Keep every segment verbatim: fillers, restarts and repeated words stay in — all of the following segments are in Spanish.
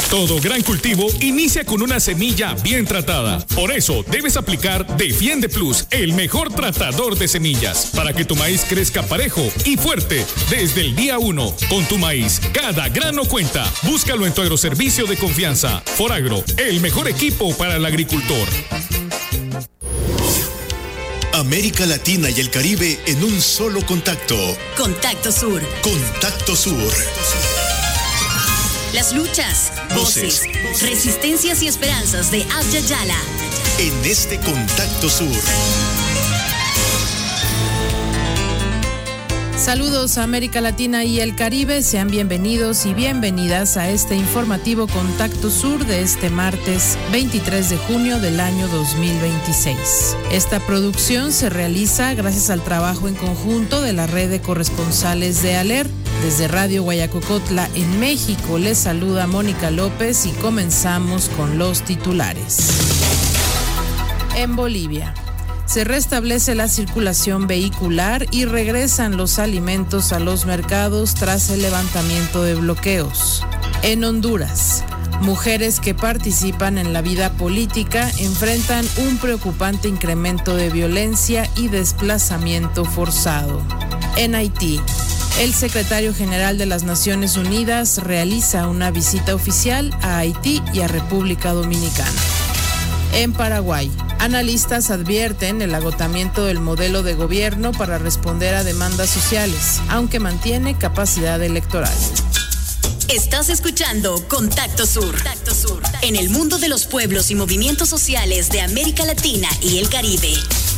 Todo gran cultivo inicia con una semilla bien tratada. Por eso debes aplicar Defiende Plus, el mejor tratador de semillas, para que tu maíz crezca parejo y fuerte desde el día uno. Con tu maíz, cada grano cuenta. Búscalo en tu agroservicio de confianza. Foragro, el mejor equipo para el agricultor. América Latina y el Caribe en un solo contacto. Contacto Sur. Contacto Sur. Las luchas, voces, voces, resistencias y esperanzas de Abya Yala. En este Contacto Sur. Saludos a América Latina y el Caribe, sean bienvenidos y bienvenidas a este informativo Contacto Sur de este martes veintitrés de junio del año dos mil veintiséis. Esta producción se realiza gracias al trabajo en conjunto de la red de corresponsales de ALER. Desde Radio Guayacocotla en México les saluda Mónica López y comenzamos con los titulares. En Bolivia se restablece la circulación vehicular y regresan los alimentos a los mercados tras el levantamiento de bloqueos. En Honduras, mujeres que participan en la vida política enfrentan un preocupante incremento de violencia y desplazamiento forzado. En Haití, el secretario general de las Naciones Unidas realiza una visita oficial a Haití y a República Dominicana. En Paraguay, analistas advierten el agotamiento del modelo de gobierno para responder a demandas sociales, aunque mantiene capacidad electoral. Estás escuchando Contacto Sur. Contacto Sur, en el mundo de los pueblos y movimientos sociales de América Latina y el Caribe.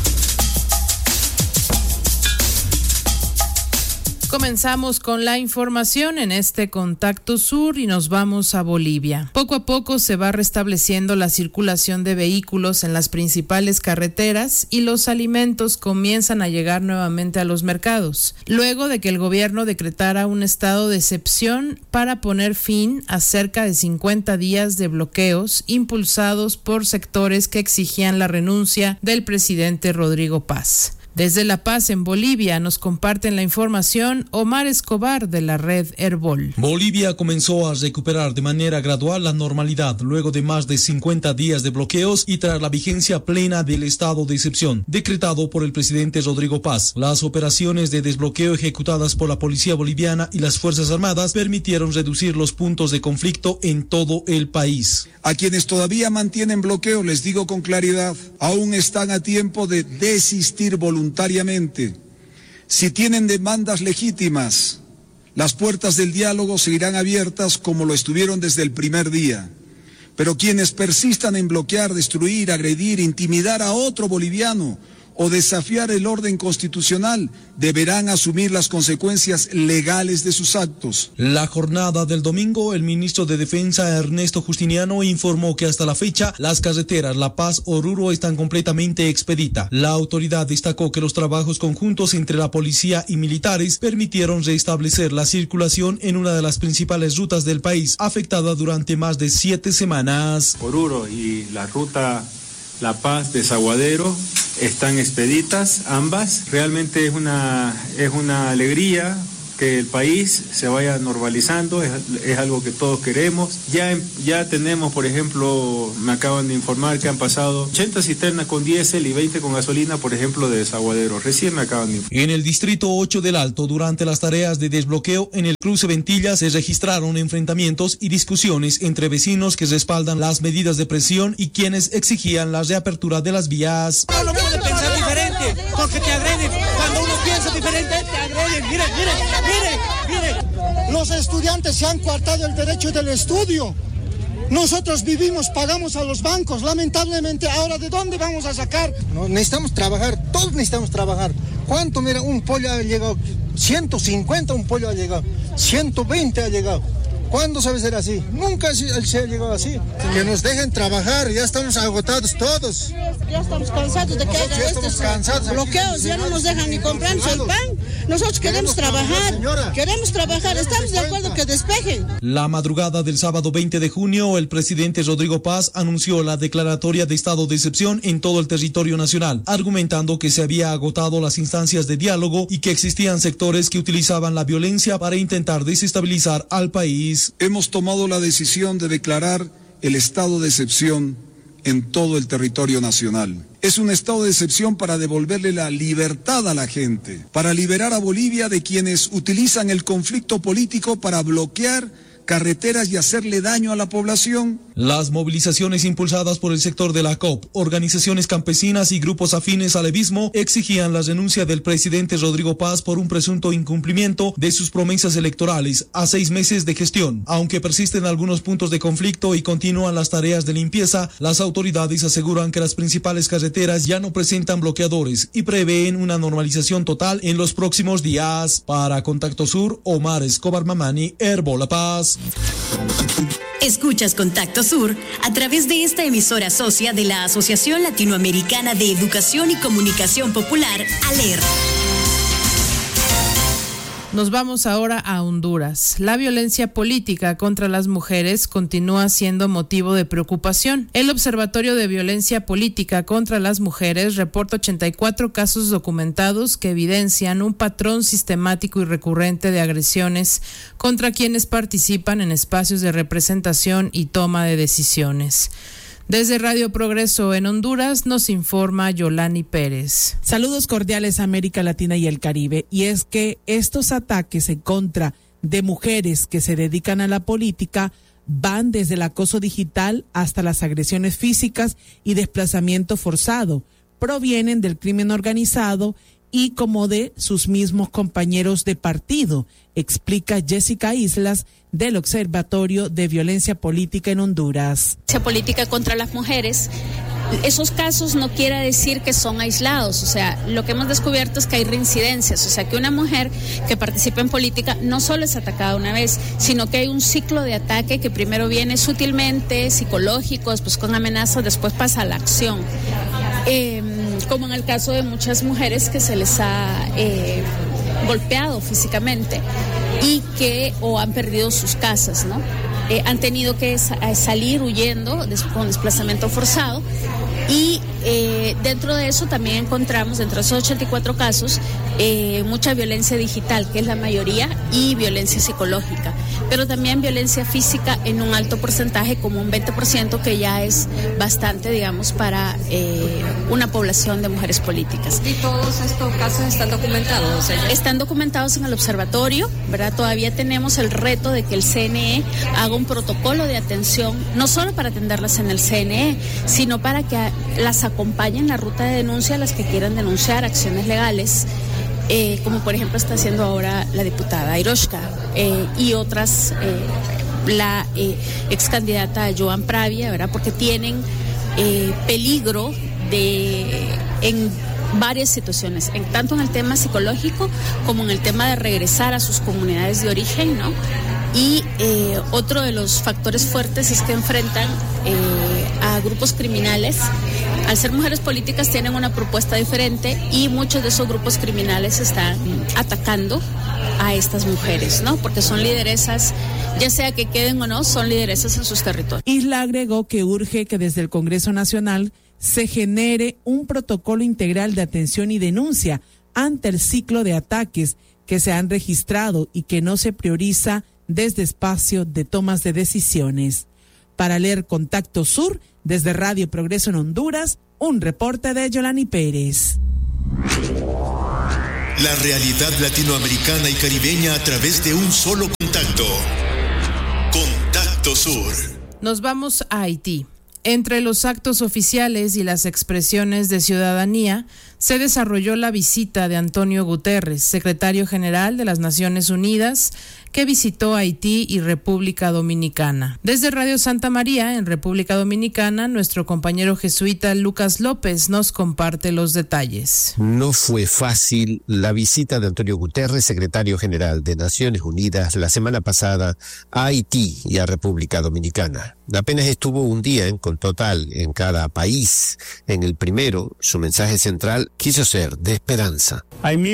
Comenzamos con la información en este Contacto Sur y nos vamos a Bolivia. Poco a poco se va restableciendo la circulación de vehículos en las principales carreteras y los alimentos comienzan a llegar nuevamente a los mercados, luego de que el gobierno decretara un estado de excepción para poner fin a cerca de cincuenta días de bloqueos impulsados por sectores que exigían la renuncia del presidente Rodrigo Paz. Desde La Paz, en Bolivia, nos comparten la información Omar Escobar de la red Herbol. Bolivia comenzó a recuperar de manera gradual la normalidad luego de más de cincuenta días de bloqueos y tras la vigencia plena del estado de excepción decretado por el presidente Rodrigo Paz. Las operaciones de desbloqueo ejecutadas por la policía boliviana y las Fuerzas Armadas permitieron reducir los puntos de conflicto en todo el país. A quienes todavía mantienen bloqueo les digo con claridad, aún están a tiempo de desistir voluntariamente. Si tienen demandas legítimas, las puertas del diálogo seguirán abiertas como lo estuvieron desde el primer día. Pero quienes persistan en bloquear, destruir, agredir, intimidar a otro boliviano o desafiar el orden constitucional deberán asumir las consecuencias legales de sus actos. La jornada del domingo, el ministro de Defensa Ernesto Justiniano informó que hasta la fecha las carreteras La Paz-Oruro están completamente expeditas. La autoridad destacó que los trabajos conjuntos entre la policía y militares permitieron restablecer la circulación en una de las principales rutas del país, afectada durante más de siete semanas. Oruro y la ruta La Paz Desaguadero están expeditas ambas. Realmente es una, es una alegría que el país se vaya normalizando, es, es algo que todos queremos. Ya, ya tenemos, por ejemplo, me acaban de informar que han pasado ochenta cisternas con diésel y veinte con gasolina, por ejemplo, de Desaguadero. Recién me acaban de informar. En el distrito ocho del Alto, durante las tareas de desbloqueo en el cruce Ventilla, se registraron enfrentamientos y discusiones entre vecinos que respaldan las medidas de presión y quienes exigían la reapertura de las vías. No lo puede pensar diferente, porque te agreden. Cuando uno piensa diferente, te agreden. Mire, mire, mire, mire. Los estudiantes se han coartado el derecho del estudio. Nosotros vivimos, pagamos a los bancos. Lamentablemente, ahora, ¿de dónde vamos a sacar? No, necesitamos trabajar, todos necesitamos trabajar. ¿Cuánto? Mira, un pollo ha llegado, ciento cincuenta un pollo ha llegado, ciento veinte ha llegado. ¿Cuándo sabe ser así? Nunca se ha llegado así. Que nos dejen trabajar, ya estamos agotados todos. Ya estamos cansados de que haya ya estamos estos cansados bloqueos, ya no nos dejan ni comprarnos el pan. Nosotros queremos, queremos trabajar, trabajar queremos trabajar, queremos estamos de acuerdo que despejen. La madrugada del sábado veinte de junio, el presidente Rodrigo Paz anunció la declaratoria de estado de excepción en todo el territorio nacional, argumentando que se había agotado las instancias de diálogo y que existían sectores que utilizaban la violencia para intentar desestabilizar al país. Hemos tomado la decisión de declarar el estado de excepción en todo el territorio nacional. Es un estado de excepción para devolverle la libertad a la gente, para liberar a Bolivia de quienes utilizan el conflicto político para bloquear carreteras y hacerle daño a la población. Las movilizaciones impulsadas por el sector de la C O P, organizaciones campesinas y grupos afines al levismo exigían la renuncia del presidente Rodrigo Paz por un presunto incumplimiento de sus promesas electorales a seis meses de gestión. Aunque persisten algunos puntos de conflicto y continúan las tareas de limpieza, las autoridades aseguran que las principales carreteras ya no presentan bloqueadores y prevén una normalización total en los próximos días. Para Contacto Sur, Omar Escobar Mamani, Herbo La Paz. Escuchas Contacto Sur a través de esta emisora socia de la Asociación Latinoamericana de Educación y Comunicación Popular, ALER. Nos vamos ahora a Honduras. La violencia política contra las mujeres continúa siendo motivo de preocupación. El Observatorio de Violencia Política contra las Mujeres reporta ochenta y cuatro casos documentados que evidencian un patrón sistemático y recurrente de agresiones contra quienes participan en espacios de representación y toma de decisiones. Desde Radio Progreso en Honduras nos informa Yolani Pérez. Saludos cordiales a América Latina y el Caribe. Y es que estos ataques en contra de mujeres que se dedican a la política van desde el acoso digital hasta las agresiones físicas y desplazamiento forzado. Provienen del crimen organizado y como de sus mismos compañeros de partido, explica Jessica Islas del Observatorio de Violencia Política en Honduras. Violencia política contra las mujeres, esos casos no quiere decir que son aislados, o sea, lo que hemos descubierto es que hay reincidencias, o sea, que una mujer que participa en política no solo es atacada una vez, sino que hay un ciclo de ataque que primero viene sutilmente, psicológico, después con amenazas, después pasa a la acción. Eh, como en el caso de muchas mujeres que se les ha eh, golpeado físicamente y que o han perdido sus casas, ¿no? Eh, han tenido que sa- salir huyendo des- con desplazamiento forzado y eh, dentro de eso también encontramos, dentro de esos ochenta y cuatro casos, eh, mucha violencia digital, que es la mayoría, y violencia psicológica, pero también violencia física en un alto porcentaje, como un veinte por ciento, que ya es bastante, digamos, para eh, una población de mujeres políticas. ¿Y todos estos casos están documentados? ¿Eh? Están documentados en el observatorio, ¿verdad? Todavía tenemos el reto de que el C N E haga un protocolo de atención, no solo para atenderlas en el C N E, sino para que las acompañen en la ruta de denuncia a las que quieran denunciar acciones legales, eh, como por ejemplo está haciendo ahora la diputada Iroshka eh, y otras, eh, la eh, ex candidata Joan Pravia, ¿verdad? Porque tienen eh, peligro de en varias situaciones, en, tanto en el tema psicológico como en el tema de regresar a sus comunidades de origen, ¿no? Y eh, otro de los factores fuertes es que enfrentan eh, a grupos criminales. Al ser mujeres políticas tienen una propuesta diferente y muchos de esos grupos criminales están atacando a estas mujeres, ¿no? Porque son lideresas, ya sea que queden o no, son lideresas en sus territorios. Isla agregó que urge que desde el Congreso Nacional se genere un protocolo integral de atención y denuncia ante el ciclo de ataques que se han registrado y que no se prioriza desde espacio de tomas de decisiones. Para leer Contacto Sur, desde Radio Progreso en Honduras, un reporte de Yolani Pérez. La realidad latinoamericana y caribeña a través de un solo contacto. Contacto Sur. Nos vamos a Haití. Entre los actos oficiales y las expresiones de ciudadanía, se desarrolló la visita de Antonio Guterres, secretario general de las Naciones Unidas, que visitó Haití y República Dominicana. Desde Radio Santa María, en República Dominicana, nuestro compañero jesuita Lucas López nos comparte los detalles. No fue fácil la visita de Antonio Guterres, secretario general de Naciones Unidas, la semana pasada a Haití y a República Dominicana. Apenas estuvo un día en con total en cada país. En el primero, su mensaje central quiso ser de esperanza.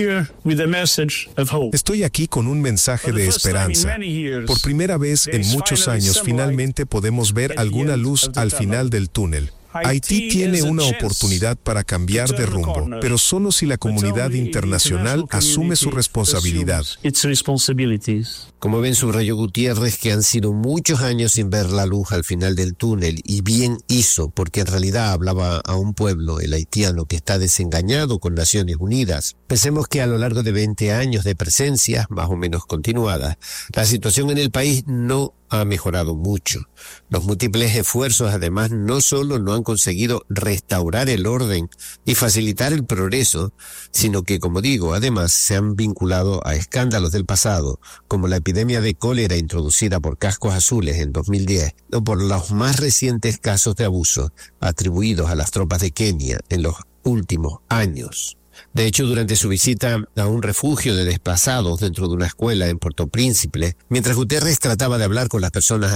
Estoy aquí con un mensaje de esperanza. Por primera vez en muchos años, finalmente podemos ver alguna luz al final del túnel. Haití tiene una oportunidad para cambiar de rumbo, pero solo si la comunidad internacional asume su responsabilidad. Como ven, subrayó Gutiérrez que han sido muchos años sin ver la luz al final del túnel, y bien hizo, porque en realidad hablaba a un pueblo, el haitiano, que está desengañado con Naciones Unidas. Pensemos que a lo largo de veinte años de presencia, más o menos continuada, la situación en el país no ha mejorado mucho. Los múltiples esfuerzos, además, no solo no han conseguido restaurar el orden y facilitar el progreso, sino que, como digo, además se han vinculado a escándalos del pasado, como la epidemia de cólera introducida por Cascos Azules en dos mil diez, o por los más recientes casos de abuso atribuidos a las tropas de Kenia en los últimos años. De hecho, durante su visita a un refugio de desplazados dentro de una escuela en Puerto Príncipe, mientras Guterres trataba de hablar con las personas